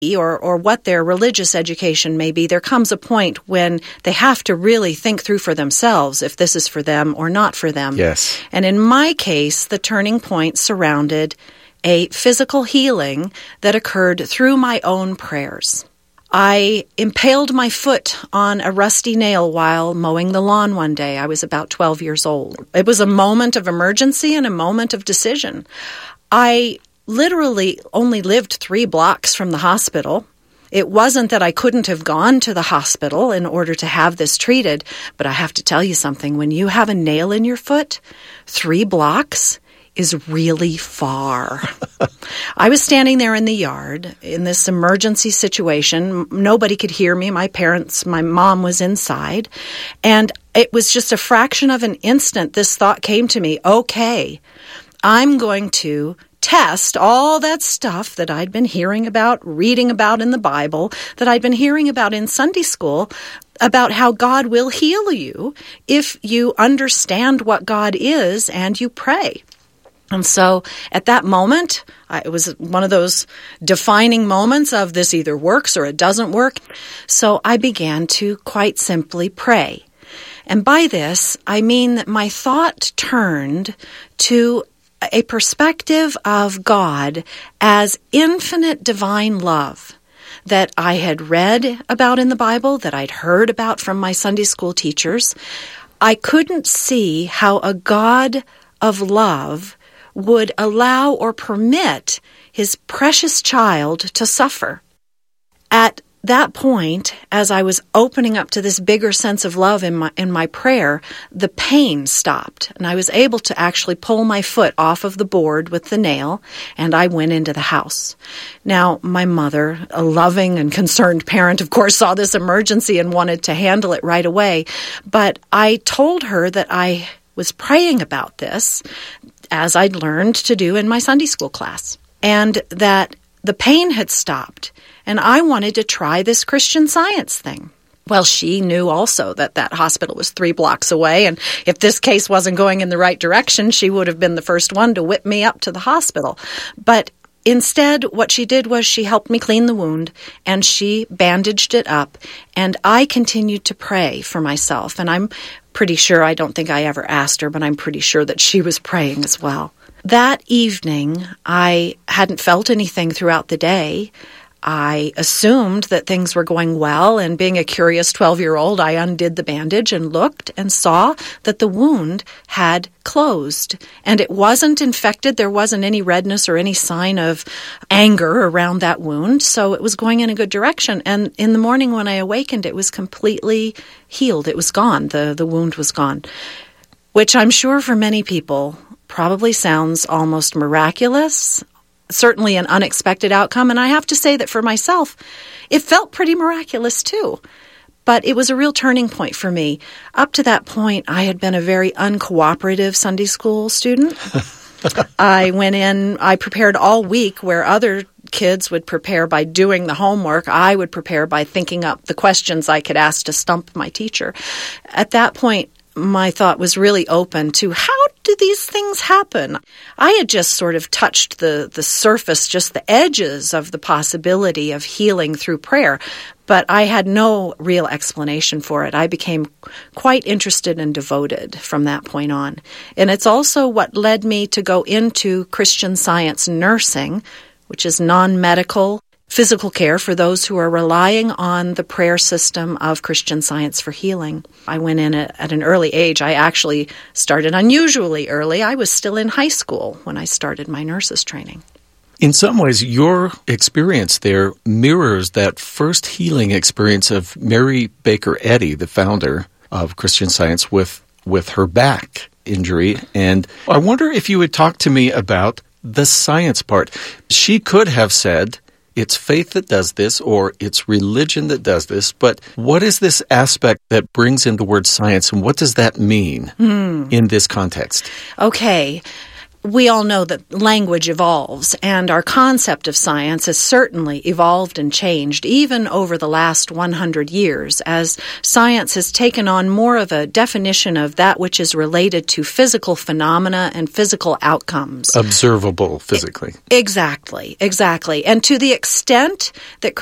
or what their religious education may be, there comes a point when they have to really think through for themselves if this is for them or not for them. Yes. And in my case, the turning point surrounded a physical healing that occurred through my own prayers. I impaled my foot on a rusty nail while mowing the lawn one day. I was about 12 years old. It was a moment of emergency and a moment of decision. I literally only lived 3 blocks from the hospital. It wasn't that I couldn't have gone to the hospital in order to have this treated, but I have to tell you something. When you have a nail in your foot, 3 blocks is really far. I was standing there in the yard in this emergency situation. Nobody could hear me. My mom was inside. And it was just a fraction of an instant this thought came to me, okay, I'm going to test all that stuff that I'd been hearing about, reading about in the Bible, that I'd been hearing about in Sunday school, about how God will heal you if you understand what God is and you pray. And so at that moment, it was one of those defining moments of this either works or it doesn't work. So I began to quite simply pray. And by this, I mean that my thought turned to a perspective of God as infinite divine love that I had read about in the Bible, that I'd heard about from my Sunday school teachers. I couldn't see how a God of love would allow or permit his precious child to suffer. At that point, as I was opening up to this bigger sense of love in my prayer, the pain stopped, and I was able to actually pull my foot off of the board with the nail, and I went into the house. Now, my mother, a loving and concerned parent, of course, saw this emergency and wanted to handle it right away, but I told her that I was praying about this, as I'd learned to do in my Sunday school class, and that the pain had stopped, and I wanted to try this Christian Science thing. Well, she knew also that that hospital was 3 blocks away, and if this case wasn't going in the right direction, she would have been the first one to whip me up to the hospital. But instead, what she did was she helped me clean the wound, and she bandaged it up, and I continued to pray for myself, and I'm pretty sure, I don't think I ever asked her, but I'm pretty sure that she was praying as well. That evening, I hadn't felt anything throughout the day. I assumed that things were going well, and being a curious 12-year-old, I undid the bandage and looked and saw that the wound had closed, and it wasn't infected. There wasn't any redness or any sign of anger around that wound, so it was going in a good direction. And in the morning when I awakened, it was completely healed. It was gone. The wound was gone, which I'm sure for many people probably sounds almost miraculous, certainly an unexpected outcome. And I have to say that for myself, it felt pretty miraculous too. But it was a real turning point for me. Up to that point, I had been a very uncooperative Sunday school student. I went in, I prepared all week where other kids would prepare by doing the homework. I would prepare by thinking up the questions I could ask to stump my teacher. At that point, my thought was really open to how do these things happen? I had just sort of touched the surface, just the edges of the possibility of healing through prayer, but I had no real explanation for it. I became quite interested and devoted from that point on. And it's also what led me to go into Christian Science nursing, which is non-medical physical care for those who are relying on the prayer system of Christian Science for healing. I went in at an early age. I actually started unusually early. I was still in high school when I started my nurse's training. In some ways, your experience there mirrors that first healing experience of Mary Baker Eddy, the founder of Christian Science, with her back injury. And I wonder if you would talk to me about the science part. She could have said, it's faith that does this, or it's religion that does this, but what is this aspect that brings in the word science, and what does that mean in this context? Okay. we all know that language evolves, and our concept of science has certainly evolved and changed even over the last 100 years as science has taken on more of a definition of that which is related to physical phenomena and physical outcomes. Observable physically. Exactly. And to the extent that